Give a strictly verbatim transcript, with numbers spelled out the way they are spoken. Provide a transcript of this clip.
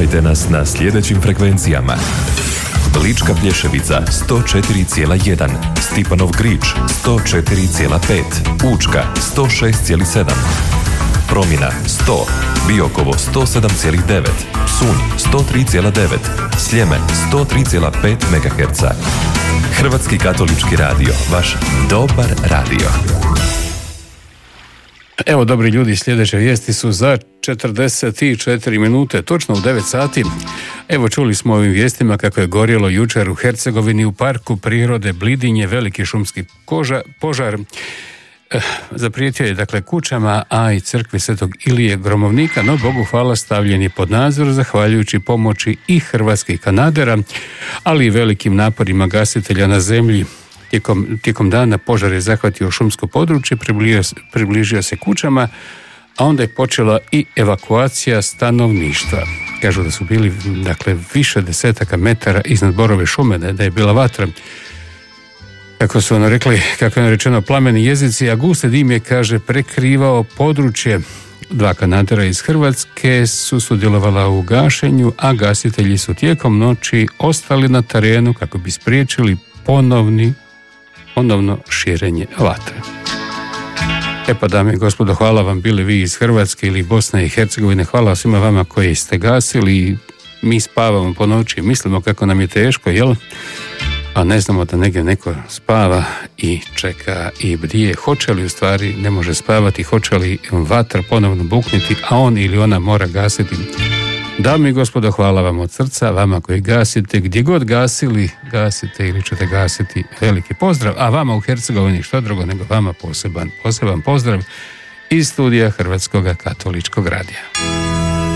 Slušajte nas na sljedećim frekvencijama: Lička Plješevica sto četiri zarez jedan, Stipanov Grič sto četiri zarez pet, Učka sto šest zarez sedam, Promina sto, Biokovo sto sedam zarez devet, Psunj sto tri zarez devet, Sljeme sto tri zarez pet megaherca. Hrvatski katolički radio, vaš dobar radio. Evo, dobri ljudi, sljedeće vijesti su za četrdeset četiri minute, točno u devet sati. Evo, čuli smo ovim vijestima kako je gorjelo jučer u Hercegovini u parku prirode Blidinje veliki šumski koža, požar. Eh, zaprijetio je dakle kućama, a i crkvi Svetog Ilije Gromovnika, no Bogu hvala stavljen je pod nadzor zahvaljujući pomoći i hrvatskih kanadera, ali i velikim naporima gasitelja na zemlji. Tijekom, tijekom dana požar je zahvatio šumsko područje, približio, približio se kućama, a onda je počela i evakuacija stanovništva. Kažu da su bili dakle više desetaka metara iznad borove šume, da je bila vatra. Kako su ono rekli, kako je ono rečeno, plameni jezici, a gusti dim je, kaže, prekrivao područje. Dva kanadera iz Hrvatske su sudjelovala u gašenju, a gasitelji su tijekom noći ostali na terenu kako bi spriječili ponovni ponovno širenje vatre. E pa, dame i gospodo, hvala vam, bili vi iz Hrvatske ili Bosne i Hercegovine, hvala svima vama koji ste gasili. Mi spavamo po noći, mislimo kako nam je teško, jel? A ne znamo da negdje neko spava i čeka i bdije. Hoće li u stvari ne može spavati, hoće li vatra ponovno bukniti, a on ili ona mora gasiti. Dame i gospodo, hvala vam od srca, vama koji gasite, gdje god gasili, gasite ili ćete gasiti, veliki pozdrav, a vama u Hercegovini što drugo nego vama poseban, poseban pozdrav iz studija Hrvatskog katoličkog radija.